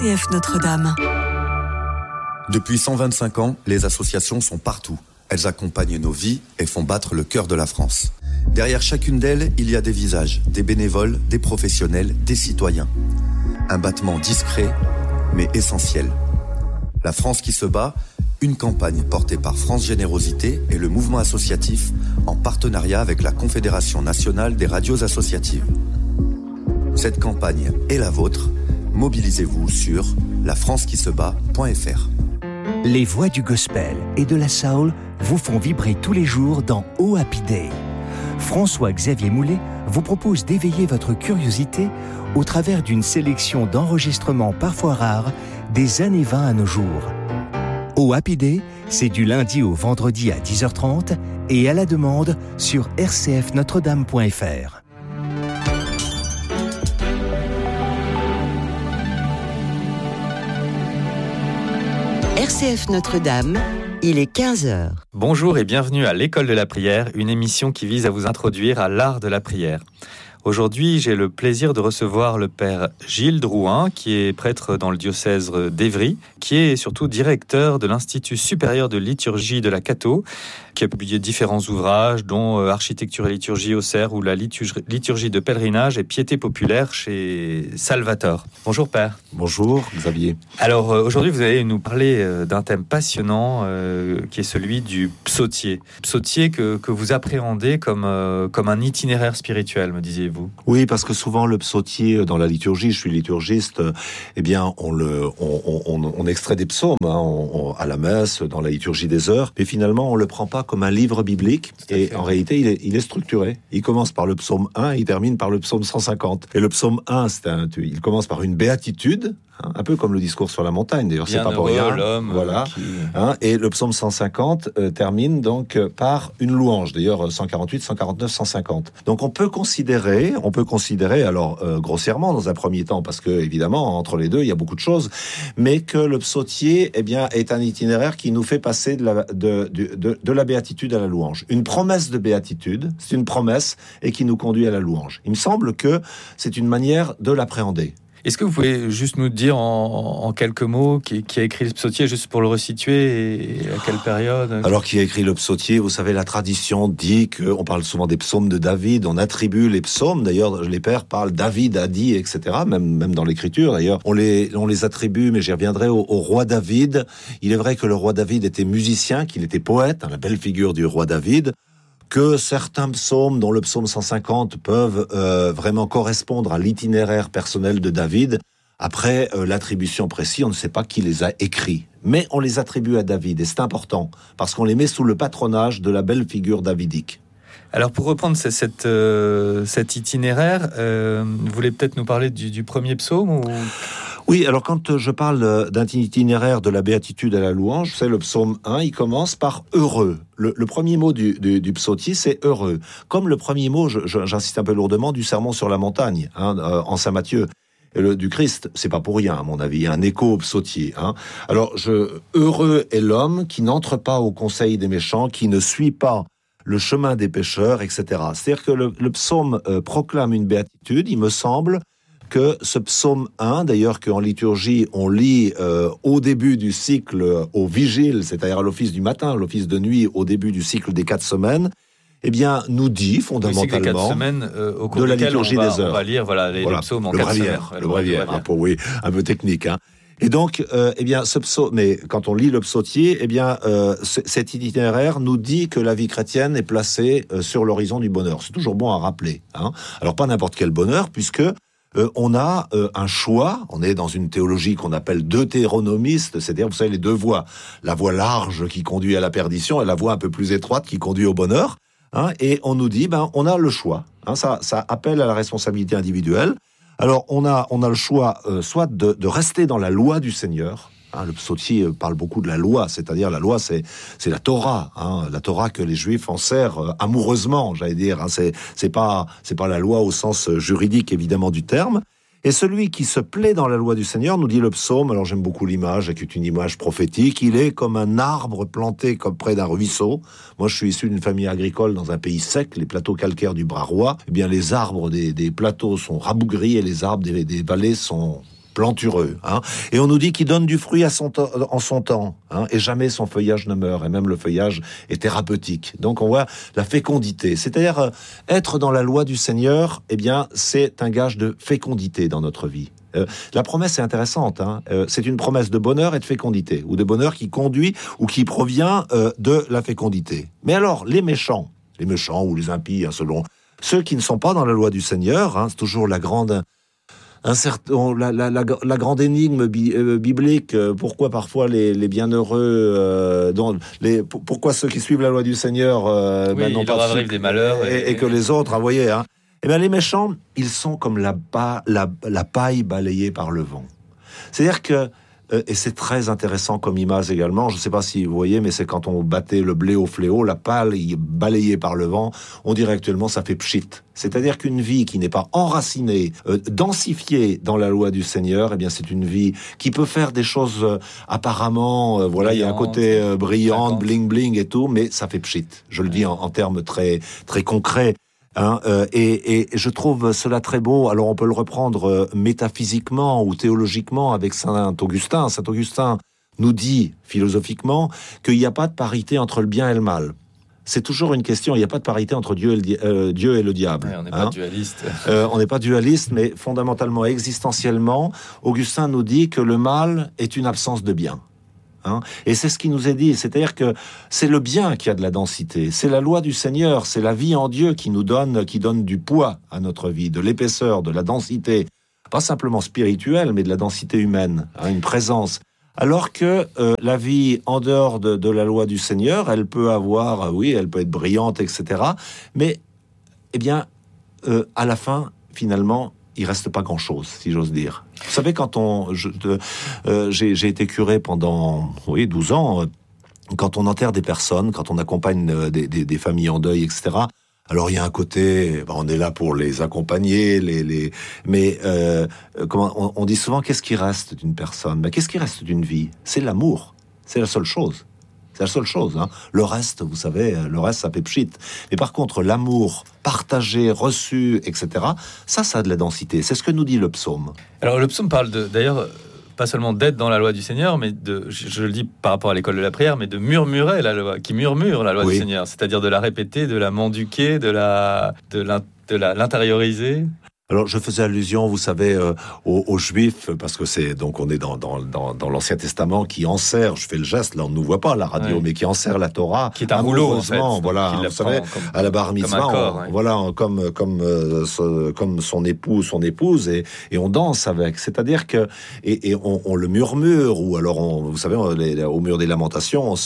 RCF Notre-Dame. Depuis 125 ans, les associations sont partout. Elles accompagnent nos vies et font battre le cœur de la France. Derrière chacune d'elles, il y a des visages, des bénévoles, des professionnels, des citoyens. Un battement discret, mais essentiel. La France qui se bat, une campagne portée par France Générosité et le mouvement associatif en partenariat avec la Confédération nationale des radios associatives. Cette campagne est la vôtre. Mobilisez-vous sur lafrancequisebat.fr. Les voix du gospel et de la soul vous font vibrer tous les jours dans Oh Happy Day. François-Xavier Moulet vous propose d'éveiller votre curiosité au travers d'une sélection d'enregistrements parfois rares des années 20 à nos jours. Oh Happy Day, c'est du lundi au vendredi à 10h30 et à la demande sur rcfnotredame.fr. RCF Notre-Dame, il est 15h. Bonjour et bienvenue à l'École de la prière, une émission qui vise à vous introduire à l'art de la prière. Aujourd'hui, j'ai le plaisir de recevoir le père Gilles Drouin, qui est prêtre dans le diocèse d'Évry, qui est surtout directeur de l'Institut supérieur de liturgie de la Cato, qui a publié différents ouvrages, dont Architecture et liturgie au Cerf ou la liturgie de pèlerinage et piété populaire chez Salvator. Bonjour père. Bonjour Xavier. Alors aujourd'hui, vous allez nous parler d'un thème passionnant qui est celui du psautier. Psautier que vous appréhendez comme un itinéraire spirituel, me disiez-vous. Oui, parce que souvent le psautier dans la liturgie, je suis liturgiste, eh bien on extrait des psaumes à la messe, dans la liturgie des heures, mais finalement on le prend pas comme un livre biblique, et en réalité il est structuré. Il commence par le psaume 1 et il termine par le psaume 150. Et le psaume 1, il commence par une béatitude, un peu comme le discours sur la montagne, d'ailleurs c'est pas pour rien. Voilà. Et le psaume 150 termine donc par une louange, d'ailleurs 148, 149, 150. Donc on peut considérer, alors grossièrement dans un premier temps, parce que évidemment entre les deux il y a beaucoup de choses, mais que le psautier est un itinéraire qui nous fait passer de la béatitude à la louange. Une promesse de béatitude, c'est une promesse et qui nous conduit à la louange. Il me semble que c'est une manière de l'appréhender. Est-ce que vous pouvez juste nous dire en quelques mots qui a écrit le psautier, juste pour le resituer, et à quelle période? Alors, qui a écrit le psautier? Vous savez, la tradition dit qu'on parle souvent des psaumes de David, on attribue les psaumes, d'ailleurs les pères parlent David a dit, etc., même dans l'écriture d'ailleurs, on les attribue, mais j'y reviendrai au roi David. Il est vrai que le roi David était musicien, qu'il était poète, la belle figure du roi David, que certains psaumes, dont le psaume 150, peuvent vraiment correspondre à l'itinéraire personnel de David. Après, l'attribution précise, on ne sait pas qui les a écrits. Mais on les attribue à David, et c'est important, parce qu'on les met sous le patronage de la belle figure davidique. Alors, pour reprendre cet itinéraire, vous voulez peut-être nous parler du premier psaume ou... Oui, alors quand je parle d'un itinéraire de la béatitude à la louange, c'est le psaume 1, il commence par « heureux ». Le premier mot du psautier, c'est « heureux ». Comme le premier mot, j'insiste un peu lourdement, du sermon sur la montagne, en Saint Matthieu. Du Christ, c'est pas pour rien, à mon avis, il y a un écho au psautier. Alors, heureux est l'homme qui n'entre pas au conseil des méchants, qui ne suit pas le chemin des pécheurs, etc. C'est-à-dire que le psaume proclame une béatitude, il me semble, que ce psaume 1, d'ailleurs qu'en liturgie on lit au début du cycle au vigile, c'est-à-dire à l'office du matin, l'office de nuit au début du cycle des 4 semaines, nous dit fondamentalement le 4 semaines, au cours de la liturgie des heures. On va lire les psaumes en 4 semaines. Le bréviaire, un peu technique. Et donc, ce psaume, mais quand on lit le psautier, cet itinéraire nous dit que la vie chrétienne est placée sur l'horizon du bonheur. C'est toujours bon à rappeler. Alors pas n'importe quel bonheur, puisque on a un choix, on est dans une théologie qu'on appelle deutéronomiste, c'est-à-dire, vous savez, les deux voies. La voie large qui conduit à la perdition et la voie un peu plus étroite qui conduit au bonheur. Et on nous dit, on a le choix. Ça appelle à la responsabilité individuelle. Alors, on a le choix, soit de rester dans la loi du Seigneur. Le psautier parle beaucoup de la loi, c'est-à-dire la loi, c'est la Torah, la Torah que les Juifs en serrent amoureusement, j'allais dire. C'est pas la loi au sens juridique évidemment du terme. Et celui qui se plaît dans la loi du Seigneur, nous dit le psaume, alors j'aime beaucoup l'image, qui est une image prophétique, il est comme un arbre planté comme près d'un ruisseau. Moi, je suis issu d'une famille agricole dans un pays sec, les plateaux calcaires du Bras-Roi. Les arbres des plateaux sont rabougris et les arbres des vallées sont plantureux, hein. Et on nous dit qu'il donne du fruit en son temps, hein, et jamais son feuillage ne meurt, et même le feuillage est thérapeutique. Donc on voit la fécondité, c'est-à-dire être dans la loi du Seigneur, eh bien c'est un gage de fécondité dans notre vie. La promesse est intéressante, hein. C'est une promesse de bonheur et de fécondité, ou de bonheur qui conduit ou qui provient de la fécondité. Mais alors, les méchants ou les impies, hein, selon ceux qui ne sont pas dans la loi du Seigneur, hein, c'est toujours la grande énigme biblique. Pourquoi parfois les bienheureux, pourquoi ceux qui suivent la loi du Seigneur n'ont pas arrive des malheurs et que les autres, vous voyez, hein. Eh bien, les méchants, ils sont comme la paille balayée par le vent. C'est-à-dire que, et c'est très intéressant comme image également, je ne sais pas si vous voyez, mais c'est quand on battait le blé au fléau, la paille balayée par le vent, on dirait actuellement ça fait pchit. C'est-à-dire qu'une vie qui n'est pas enracinée, densifiée dans la loi du Seigneur, eh bien c'est une vie qui peut faire des choses apparemment, voilà, il y a un côté brillant, bling bling et tout, mais ça fait pchit. Je le dis en termes très très concrets. Hein, et je trouve cela très beau. Alors on peut le reprendre métaphysiquement ou théologiquement avec Saint Augustin. Saint Augustin nous dit philosophiquement qu'il n'y a pas de parité entre le bien et le mal. C'est toujours une question. Il n'y a pas de parité entre Dieu et le diable. Ouais, on n'est pas dualiste. On n'est pas dualiste, mais fondamentalement, existentiellement, Augustin nous dit que le mal est une absence de bien. Hein, et c'est ce qui nous est dit, c'est-à-dire que c'est le bien qui a de la densité, c'est la loi du Seigneur, c'est la vie en Dieu qui donne du poids à notre vie, de l'épaisseur, de la densité, pas simplement spirituelle, mais de la densité humaine, hein, une présence. Alors que la vie en dehors de la loi du Seigneur, elle peut avoir, elle peut être brillante, etc. Mais, eh bien, à la fin, finalement, il reste pas grand-chose, si j'ose dire. Vous savez, quand j'ai été curé pendant 12 ans, quand on enterre des personnes, quand on accompagne des familles en deuil, etc., alors il y a un côté, on est là pour les accompagner, mais on dit souvent, qu'est-ce qui reste d'une personne ? Qu'est-ce qui reste d'une vie ? C'est l'amour, c'est la seule chose. C'est la seule chose, hein. Le reste, vous savez, ça fait pchit. Mais par contre, l'amour partagé, reçu, etc., ça a de la densité. C'est ce que nous dit le psaume. Alors, le psaume parle d'ailleurs, pas seulement d'être dans la loi du Seigneur, mais je le dis par rapport à l'école de la prière, mais de murmurer la loi, qui murmure la loi du Seigneur. C'est-à-dire de la répéter, de la mendiquer, de l'intérioriser. Alors, je faisais allusion, vous savez, aux Juifs, parce que on est dans l'Ancien Testament qui enserre, je fais le geste, là on ne nous voit pas à la radio, mais qui enserre la Torah. Qui est un rouleau, en fait. Voilà, vous savez, à la bar mitzvah, comme son époux, son épouse, et on danse avec. C'est-à-dire que, et on le murmure, ou alors vous savez, au mur des lamentations, on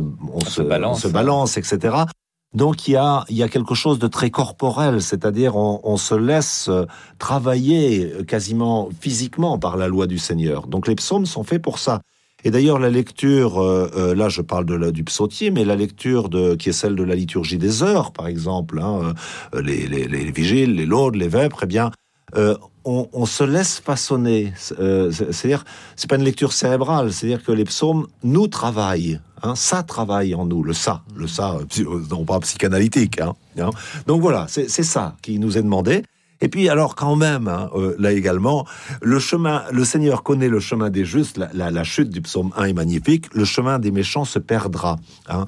se balance, etc. Donc il y a quelque chose de très corporel, c'est-à-dire on se laisse travailler quasiment physiquement par la loi du Seigneur. Donc les psaumes sont faits pour ça. Et d'ailleurs la lecture, là je parle du psautier, mais la lecture qui est celle de la liturgie des heures, par exemple, hein, les vigiles, les laudes, les vêpres, eh bien on se laisse façonner. C'est-à-dire, c'est pas une lecture cérébrale, c'est-à-dire que les psaumes nous travaillent. Hein, ça travaille en nous, le ça, non pas psychanalytique. Hein. Donc voilà, c'est ça qui nous est demandé. Et puis alors quand même, hein, là également, le Seigneur connaît le chemin des justes. La chute du psaume 1 est magnifique. Le chemin des méchants se perdra. Hein.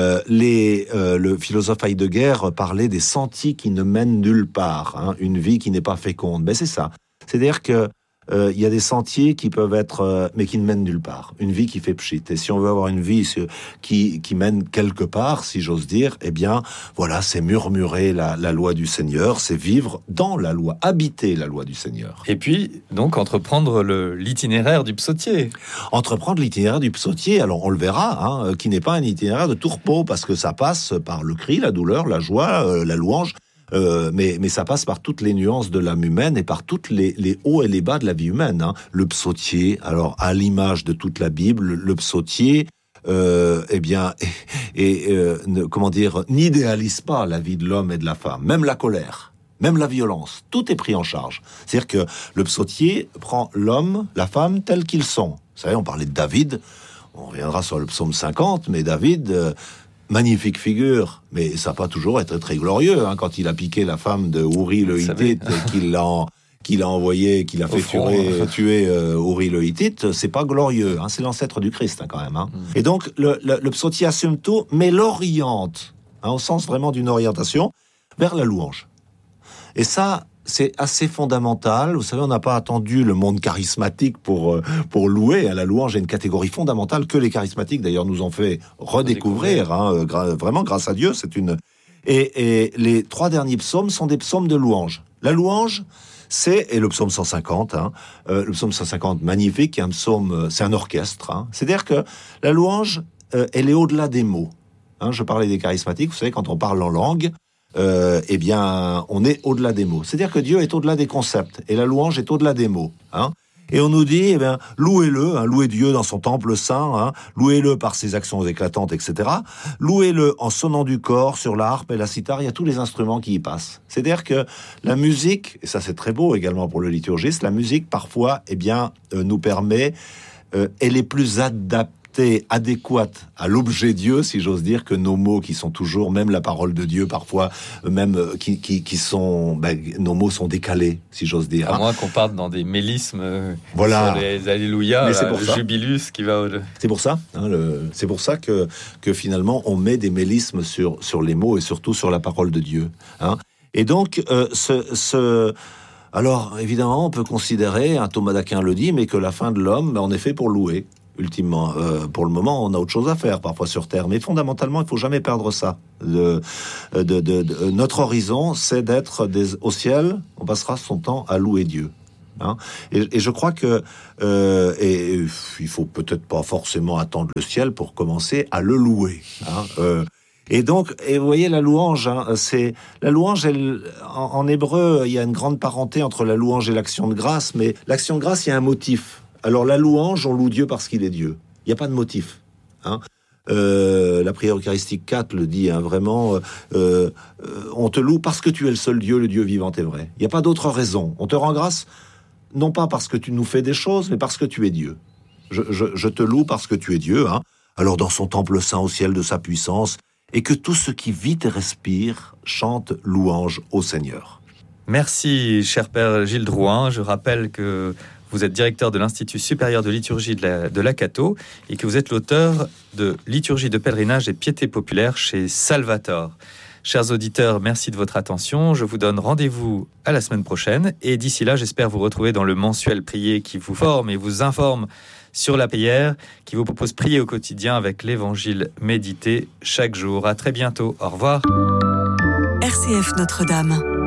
Le philosophe Heidegger parlait des sentiers qui ne mènent nulle part. Hein, une vie qui n'est pas féconde. Ben c'est ça. C'est-à-dire que il y a des sentiers qui peuvent être, mais qui ne mènent nulle part. Une vie qui fait pchit. Et si on veut avoir une vie qui mène quelque part, si j'ose dire, eh bien, voilà, c'est murmurer la loi du Seigneur, c'est vivre dans la loi, habiter la loi du Seigneur. Et puis, donc, entreprendre l'itinéraire du psautier. Entreprendre l'itinéraire du psautier, alors on le verra, hein, qui n'est pas un itinéraire de tourpeau, parce que ça passe par le cri, la douleur, la joie, la louange. Mais ça passe par toutes les nuances de l'âme humaine et par toutes les hauts et les bas de la vie humaine. Hein. Le psautier, alors à l'image de toute la Bible, le psautier, n'idéalise pas la vie de l'homme et de la femme, même la colère, même la violence, tout est pris en charge. C'est-à-dire que le psautier prend l'homme, la femme tels qu'ils sont. Vous savez, on parlait de David, on reviendra sur le psaume 50, mais David... magnifique figure, mais ça n'a pas toujours été très glorieux, hein, quand il a piqué la femme de Ouri le Hittite, qu'il a envoyé, qu'il a fait tuer Uri le Hittite, c'est pas glorieux. Hein, c'est l'ancêtre du Christ, hein, quand même. Hein. Et donc, le psautier assume tout, mais l'oriente, hein, au sens vraiment d'une orientation, vers la louange. Et ça, c'est assez fondamental. Vous savez, on n'a pas attendu le monde charismatique pour louer. La louange est une catégorie fondamentale que les charismatiques, d'ailleurs, nous ont fait redécouvrir. Hein, vraiment, grâce à Dieu, c'est une... Et les 3 derniers psaumes sont des psaumes de louange. La louange, et le psaume 150, hein, le psaume 150 magnifique, qui est un psaume, c'est un orchestre. Hein. C'est-à-dire que la louange, elle est au-delà des mots. Hein, je parlais des charismatiques, vous savez, quand on parle en langue, eh bien, on est au-delà des mots. C'est-à-dire que Dieu est au-delà des concepts, et la louange est au-delà des mots. Hein. Et on nous dit, eh bien, louez-le, hein, louez Dieu dans son temple saint, hein, louez-le par ses actions éclatantes, etc. Louez-le en sonnant du corps sur la harpe et la cithare, il y a tous les instruments qui y passent. C'est-à-dire que la musique, et ça c'est très beau également pour le liturgiste, la musique parfois, eh bien, nous permet, elle est plus adéquate à l'objet Dieu, si j'ose dire, que nos mots qui sont toujours, même la parole de Dieu parfois, même qui sont, nos mots sont décalés, si j'ose dire. À moins qu'on parte dans des mélismes, voilà. Sur les alléluia, le jubilus qui va. C'est pour ça, hein, c'est pour ça que finalement on met des mélismes sur les mots et surtout sur la parole de Dieu. Hein. Et donc alors évidemment on peut considérer, hein, Thomas d'Aquin le dit, mais que la fin de l'homme, on est fait pour louer. Ultimement, pour le moment, on a autre chose à faire, parfois sur Terre. Mais fondamentalement, il ne faut jamais perdre ça. Notre horizon, c'est d'être au ciel. On passera son temps à louer Dieu. Hein. Et je crois que il faut peut-être pas forcément attendre le ciel pour commencer à le louer. Hein. Et donc, vous voyez, la louange, hein, la louange, en hébreu, il y a une grande parenté entre la louange et l'action de grâce. Mais l'action de grâce, il y a un motif. Alors la louange, on loue Dieu parce qu'il est Dieu. Il n'y a pas de motif. Hein. La prière eucharistique 4 le dit, hein, vraiment, on te loue parce que tu es le seul Dieu, le Dieu vivant et vrai. Il n'y a pas d'autre raison. On te rend grâce, non pas parce que tu nous fais des choses, mais parce que tu es Dieu. Je te loue parce que tu es Dieu. Hein. Alors dans son temple saint au ciel de sa puissance, et que tout ce qui vit et respire chante louange au Seigneur. Merci, cher Père Gilles Drouin. Je rappelle que vous êtes directeur de l'Institut supérieur de liturgie de la Cato et que vous êtes l'auteur de Liturgie de pèlerinage et piété populaire chez Salvator. Chers auditeurs, merci de votre attention. Je vous donne rendez-vous à la semaine prochaine. Et d'ici là, j'espère vous retrouver dans le mensuel Prier qui vous forme et vous informe sur la prière, qui vous propose prier au quotidien avec l'évangile médité chaque jour. À très bientôt. Au revoir. RCF Notre-Dame.